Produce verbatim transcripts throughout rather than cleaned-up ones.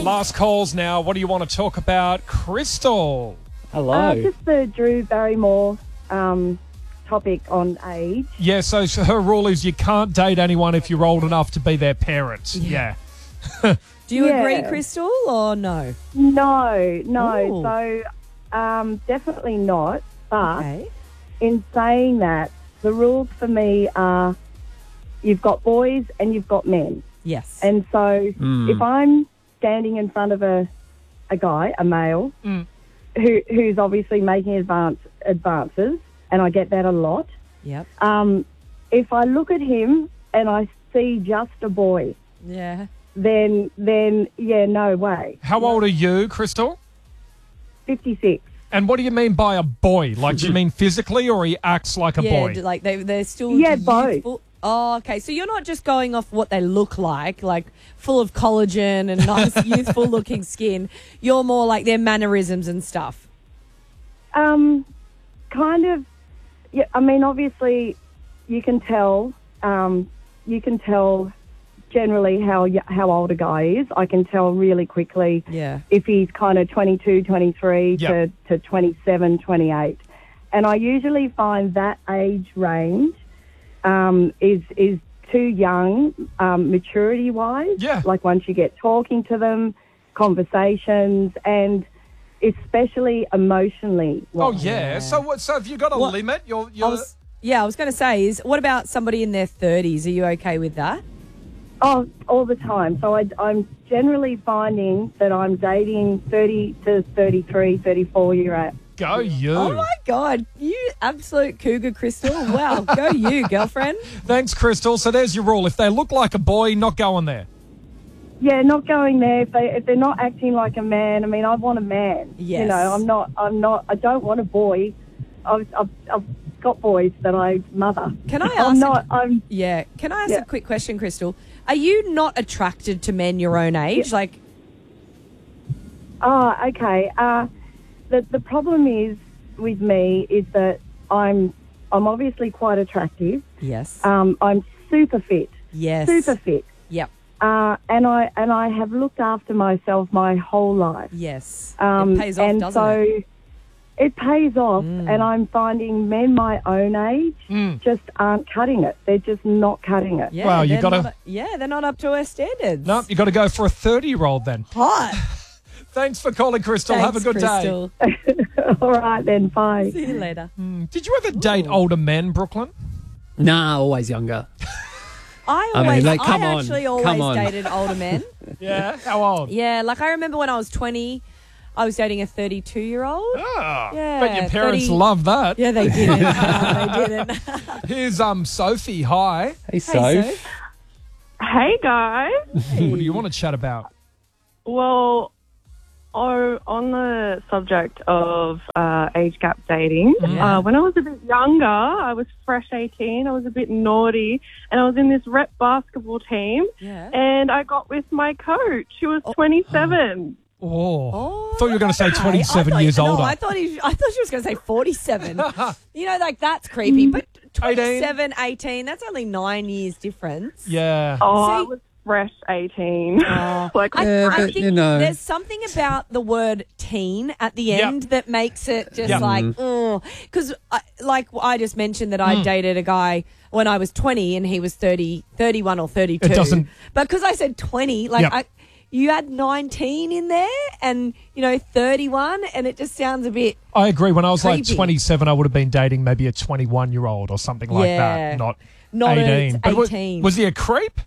Last calls now. What do you want to talk about? Crystal. Hello. Uh, just the Drew Barrymore um, topic on age. Yeah, so her rule is you can't date anyone if you're old enough to be their parents. Yeah. Do you Yeah. agree, Crystal, or no? No, no. Ooh. So um, definitely not. But Okay. in saying that, the rules for me are you've got boys and you've got men. Yes. And so Mm. if I'm standing in front of a a guy, a male, Mm. who who's obviously making advance advances, and I get that a lot, Yep. um, if I look at him and I see just a boy, Yeah. then then yeah, no way. How old are you, Crystal? fifty-six. And what do you mean by a boy? Like, do you mean physically or he acts like a yeah, boy? d- like they, they're still Yeah, both. youthful. Oh, okay. So you're not just going off what they look like, like full of collagen and nice youthful looking skin. You're more like their mannerisms and stuff. Um, kind of. Yeah, I mean, obviously, you can tell. Um, you can tell generally how y- how old a guy is. I can tell really quickly Yeah. if he's kind of twenty-two, twenty-three Yep. to, to twenty-seven, twenty-eight. And I usually find that age range um, is is too young, um, maturity-wise. Yeah. Like once you get talking to them, conversations, and especially emotionally. Oh, yeah. So what? So have you got a What- limit? You're, I you're was, yeah, I was going to say is what about somebody in their thirties? Are you okay with that? Oh, all the time. So I, I'm generally finding that I'm dating thirty to thirty-three, thirty-four year old. go you. Oh my God, you absolute cougar, Crystal. Wow, go you, girlfriend. Thanks, Crystal. So there's your rule. If they look like a boy, not going there. Yeah, not going there. If they if they're not acting like a man, I mean, I want a man. Yes. You know, I'm not. I'm not. I don't want a boy. I've I've, I've got boys that I mother. Can I ask I'm a- not. I'm. Yeah. Can I ask Yeah. a quick question, Crystal? Are you not attracted to men your own age? Like, Oh, okay. Uh, the the problem is with me is that I'm I'm obviously quite attractive. yes. Um, I'm super fit. yes. Super fit. Yep. Uh, and I and I have looked after myself my whole life. Yes. Um, it pays off, and doesn't so it? it pays off, Mm. and I'm finding men my own age Mm. just aren't cutting it. They're just not cutting it. Yeah, Well, you they're gotta- not- Yeah, they're not up to our standards. No, you got to go for a thirty-year-old then. Hot. Thanks for calling, Crystal. Have a Thanks, good day. Crystal. All right then, bye. See you later. Did you ever date older men, Brooklyn? Nah, always younger. I I mean, always, I, like, come on, actually come always on. dated older men. Yeah. How old? Yeah, like I remember when I was twenty, I was dating a thirty-two-year-old. Ah, Yeah, but your parents thirty love that. Yeah, they didn't. No, they didn't. Here's um Sophie. Hi. Hey, Hey, Soph. Soph. Hey guys. What do you want to chat about? Well, oh, on the subject of uh, age gap dating, Yeah. uh, when I was a bit younger, I was fresh eighteen, I was a bit naughty, and I was in this rep basketball team, Yeah. and I got with my coach, who was twenty-seven. Oh, Oh, thought you were going to say okay. twenty-seven I thought- years no, older. I thought he, I thought she was going to say forty-seven. You know, like that's creepy. But twenty-seven, eighteen, that's only nine years difference. Yeah. Oh, I See- was fresh eighteen. Oh. like, I, Yeah, I but, think you know. there's something about the word teen at the Yep. end that makes it just Yep. like, oh, because like I just mentioned that I Mm. dated a guy when I was twenty and he was thirty, thirty-one or thirty-two. It doesn't- But because I said twenty, like Yep. I, you had nineteen in there and, you know, thirty-one and it just sounds a bit, I agree. When I was like Creepy. twenty-seven, I would have been dating maybe a twenty-one-year-old or something like Yeah. that, not, not eighteen. a But wa- eighteen. was he a creep?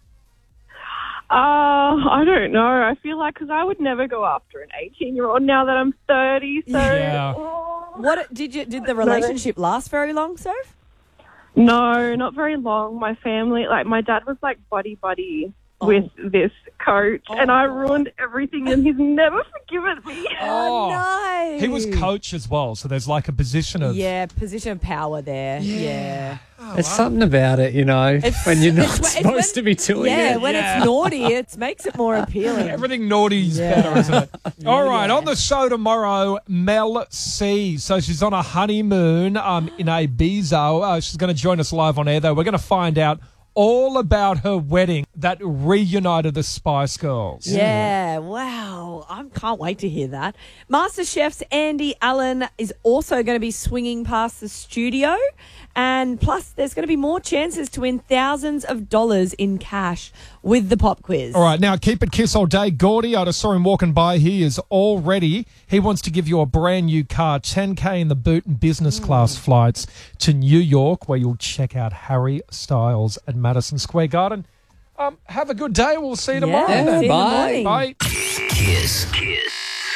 Uh, I don't know. I feel like because I would never go after an eighteen-year-old now that I'm thirty. So, Yeah. oh. what did you, did the relationship last very long, Soph? No, not very long. My family, like my dad was like buddy buddy with this coach, and I ruined everything, and he's never forgiven me. Oh, no. He was coach as well, so there's like a position of... Yeah, position of power there. Yeah. There's something about it, you know, It's- when you're not it's- it's supposed when- to be doing Yeah, it. when Yeah. it's naughty, it makes it more appealing. Everything naughty's Yeah. better, isn't it? All right, Yeah. on the show tomorrow, Mel C. So she's on a honeymoon um, in Ibiza. Uh, she's going to join us live on air, though. We're going to find out all about her wedding that reunited the Spice Girls. Yeah, wow. I can't wait to hear that. MasterChef's Andy Allen is also going to be swinging past the studio. And plus, there's going to be more chances to win thousands of dollars in cash with the pop quiz. All right, now keep it Kiss all day. Gordy, I just saw him walking by. He is all ready. He wants to give you a brand new car, ten K in the boot and business class flights to New York, where you'll check out Harry Styles at Madison Square Garden. Um, have a good day. We'll see you tomorrow. Yeah, then. see you in the Bye. morning. Bye. Kiss. Kiss.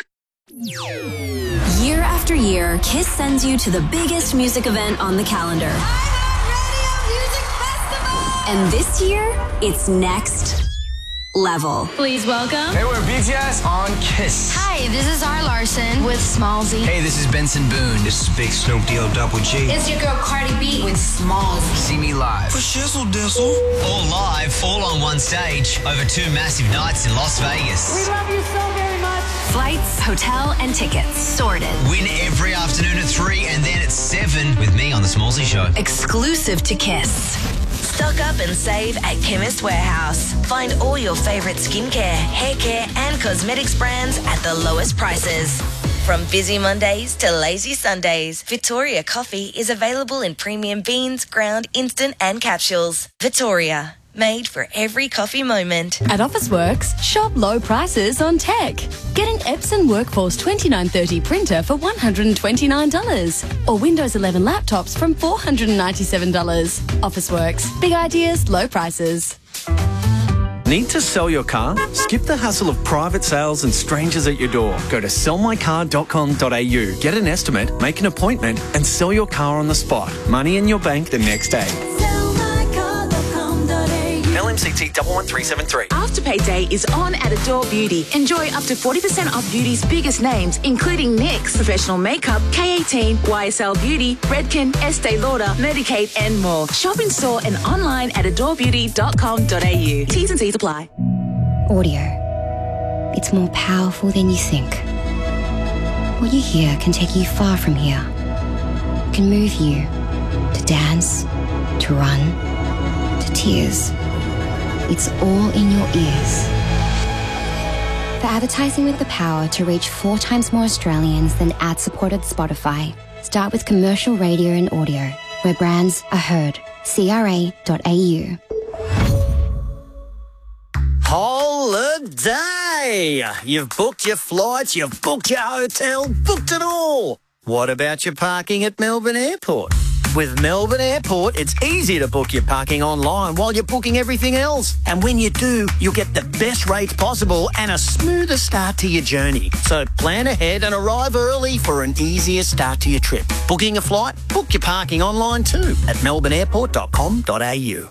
Year after year, Kiss sends you to the biggest music event on the calendar. And this year, it's next level. Please welcome. Hey, we're B T S on Kiss. Hi, this is R. Larson with Smallzy. Hey, this is Benson Boone. This is Big Snoop D O Double G. It's your girl Cardi B with Smallzy. See me live. For shizzle dizzle. All live, all on one stage, over two massive nights in Las Vegas. We love you so very much. Flights, hotel, and tickets sorted. Win every afternoon at three and then at seven with me on The Smallzy Show. Exclusive to Kiss. Stock up and save at Chemist Warehouse. Find all your favourite skincare, hair care and cosmetics brands at the lowest prices. From busy Mondays to lazy Sundays, Victoria Coffee is available in premium beans, ground, instant and capsules. Victoria, made for every coffee moment. At Officeworks, shop low prices on tech. Get an Epson Workforce twenty-nine thirty printer for one hundred twenty-nine dollars or Windows eleven laptops from four hundred ninety-seven dollars. Officeworks, big ideas, low prices. Need to sell your car? Skip the hassle of private sales and strangers at your door. Go to sell my car dot com dot a u. Get an estimate, make an appointment and sell your car on the spot. Money in your bank the next day. L M C T one one three seven three. Afterpay Day is on at Adore Beauty. Enjoy up to forty percent off beauty's biggest names, including NYX, Professional Makeup, K eighteen, Y S L Beauty, Redken, Estee Lauder, Medicaid, and more. Shop in store and online at adore beauty dot com dot a u. T's and C's apply. Audio. It's more powerful than you think. What you hear can take you far from here. It can move you to dance, to run, to tears. It's all in your ears. For advertising with the power to reach four times more Australians than ad-supported Spotify, start with commercial radio and audio, where brands are heard. C R A dot A U. Holiday! You've booked your flights, you've booked your hotel, booked it all. What about your parking at Melbourne Airport? With Melbourne Airport, it's easy to book your parking online while you're booking everything else. And when you do, you'll get the best rates possible and a smoother start to your journey. So plan ahead and arrive early for an easier start to your trip. Booking a flight? Book your parking online too at melbourne airport dot com dot a u.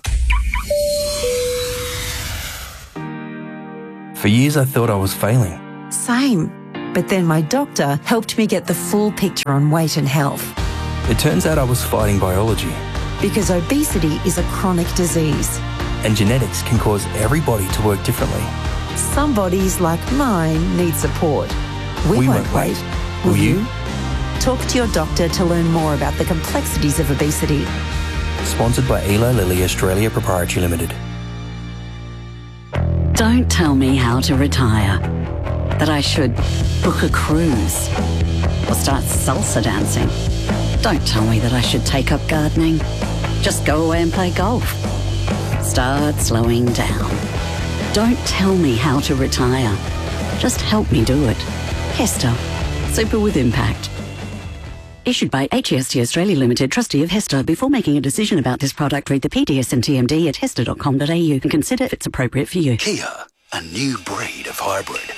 For years, I thought I was failing. Same. But then my doctor helped me get the full picture on weight and health. It turns out I was fighting biology. Because obesity is a chronic disease. And genetics can cause every body to work differently. Some bodies, like mine, need support. We, we won't, won't wait. wait. Will, Will you? you? Talk to your doctor to learn more about the complexities of obesity. Sponsored by Eli Lilly Australia Proprietary Limited. Don't tell me how to retire. That I should book a cruise or start salsa dancing. Don't tell me that I should take up gardening. Just go away and play golf. Start slowing down. Don't tell me how to retire. Just help me do it. Hester. Super with impact. Issued by H E S T Australia Limited, trustee of Hester. Before making a decision about this product, read the P D S and T M D at hester dot com dot a u and consider if it's appropriate for you. Kia, a new breed of hybrid.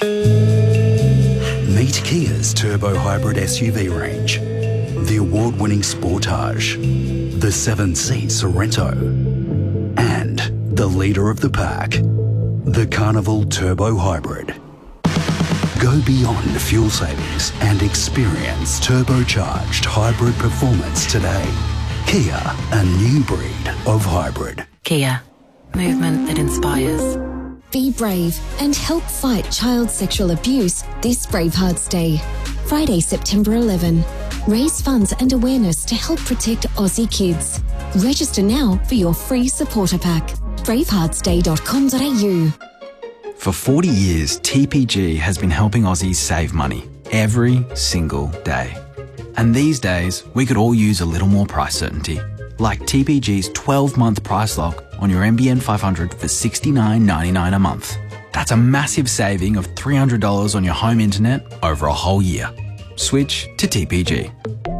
Meet Kia's turbo hybrid S U V range. The award-winning Sportage, the seven-seat Sorento, and the leader of the pack, the Carnival Turbo Hybrid. Go beyond fuel savings and experience turbocharged hybrid performance today. Kia, a new breed of hybrid. Kia, movement that inspires. Be brave and help fight child sexual abuse this Bravehearts Day. Friday, September eleventh. Raise funds and awareness to help protect Aussie kids. Register now for your free supporter pack. bravehearts day dot com dot a u. For forty years, T P G has been helping Aussies save money every single day. And these days, we could all use a little more price certainty, like T P G's twelve-month price lock on your N B N five hundred for sixty-nine ninety-nine a month. That's a massive saving of three hundred dollars on your home internet over a whole year. Switch to T P G.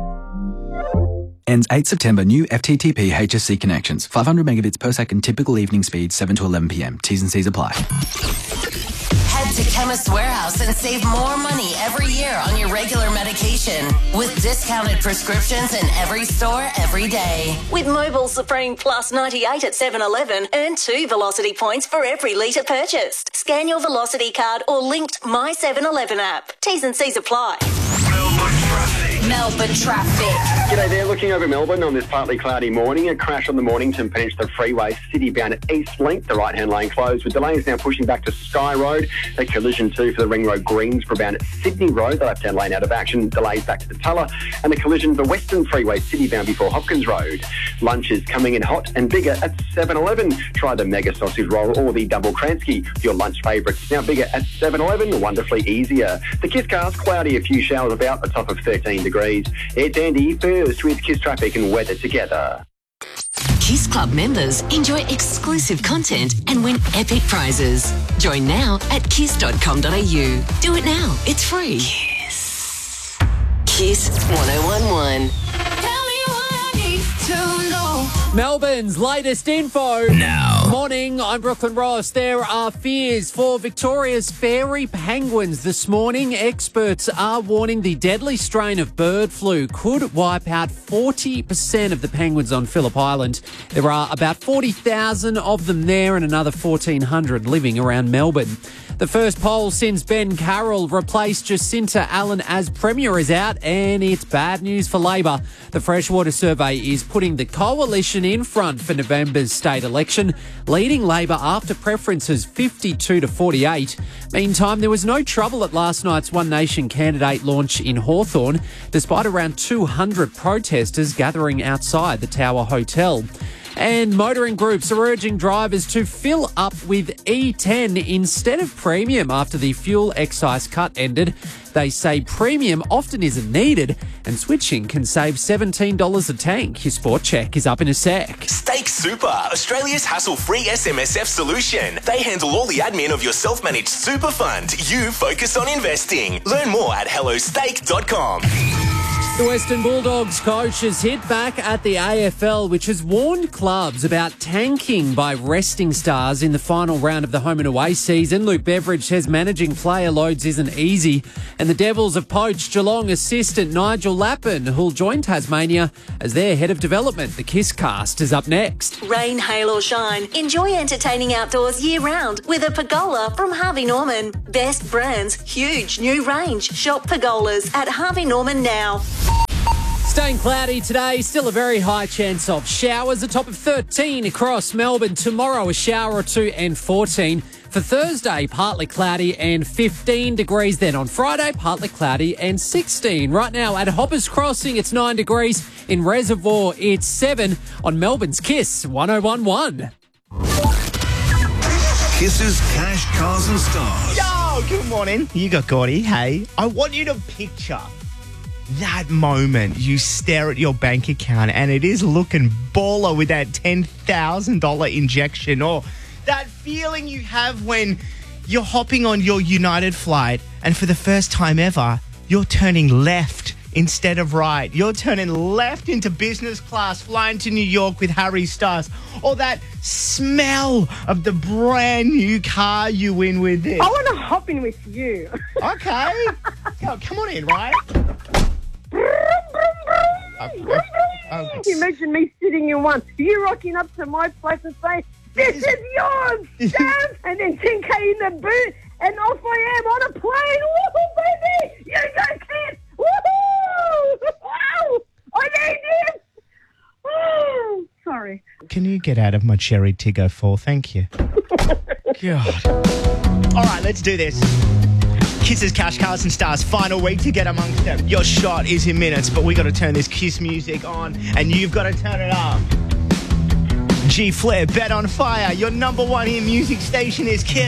Ends eighth September. New F T T P H S C connections. five hundred megabits per second typical evening speed, seven to eleven p m. T's and C's apply. Head to Chemist Warehouse and save more money every year on your regular medication with discounted prescriptions in every store every day. With Mobile Supreme Plus ninety-eight at seven eleven, earn two Velocity points for every litre purchased. Scan your Velocity card or linked My seven eleven app. T's and C's apply. Melbourne traffic. G'day there, looking over Melbourne on this partly cloudy morning. A crash on the Mornington Peninsula Freeway, city bound at East Link. The right-hand lane closed with delays now pushing back to Sky Road. A collision too for the Ring Road Greensboro bound at Sydney Road. The left-hand lane out of action. Delays back to the Tulla. And a collision for Western Freeway, city bound before Hopkins Road. Lunch is coming in hot and bigger at seven eleven. Try the Mega Sausage Roll or the Double Kransky. Your lunch favourites now bigger at seven eleven. Wonderfully easier. The Kiss cars, cloudy, a few showers about, a top of thirteen degrees. It's Andy first with Kiss Traffic and weather together. Kiss Club members enjoy exclusive content and win epic prizes. Join now at kiss dot com dot a u. Do it now. It's free. Kiss. Kiss one oh one one. Melbourne's latest info. Now. Morning, I'm Brooklyn Ross. There are fears for Victoria's fairy penguins this morning. Experts are warning the deadly strain of bird flu could wipe out forty percent of the penguins on Phillip Island. There are about forty thousand of them there and another fourteen hundred living around Melbourne. The first poll since Ben Carroll replaced Jacinta Allen as Premier is out, and it's bad news for Labor. The Freshwater Survey is putting the coalition in front for November's state election, leading Labor after preferences fifty-two to forty-eight. Meantime, there was no trouble at last night's One Nation candidate launch in Hawthorn, despite around two hundred protesters gathering outside the Tower Hotel. And motoring groups are urging drivers to fill up with E ten instead of premium after the fuel excise cut ended. They say premium often isn't needed and switching can save seventeen dollars a tank. Your sport check is up in a sec. Stake Super, Australia's hassle-free S M S F solution. They handle all the admin of your self-managed super fund. You focus on investing. Learn more at hello stake dot com. The Western Bulldogs coach has hit back at the A F L, which has warned clubs about tanking by resting stars in the final round of the home and away season. Luke Beveridge says managing player loads isn't easy, and the Devils have poached Geelong assistant Nigel Lappin, who'll join Tasmania as their head of development. The Kiss Cast is up next. Rain, hail or shine, enjoy entertaining outdoors year-round with a pergola from Harvey Norman. Best brands, huge new range. Shop pergolas at Harvey Norman now. Staying cloudy today, still a very high chance of showers. A top of thirteen across Melbourne. Tomorrow a shower or two and fourteen. For Thursday, partly cloudy and fifteen degrees. Then on Friday, partly cloudy and sixteen. Right now at Hoppers Crossing, it's nine degrees. In Reservoir, it's seven. On Melbourne's Kiss one oh one one. Kisses, cash, cars and stars. Yo, good morning. You got Gordy. Hey, I want you to picture that moment you stare at your bank account and it is looking baller with that ten thousand dollars injection, or that feeling you have when you're hopping on your United flight and for the first time ever, you're turning left instead of right. You're turning left into business class, flying to New York with Harry Styles, or that smell of the brand new car you win with this. I want to hop in with you. Okay. Go, come on in, right? Oh, imagine me sitting in one, you rocking up to my place and saying, this is yours, Dad! And then ten K in the boot, and off I am on a plane. Woohoo, baby! You go, kid! Woohoo! Wow! I need this! Oh, sorry. Can you get out of my cherry Tiggo four? Thank you. God. All right, let's do this. Kisses, Cash, Cars and Stars, final week to get amongst them. Your shot is in minutes, but we got to turn this Kiss music on, and you've got to turn it up. G Flair, Bet on Fire. Your number one here music station is Kiss.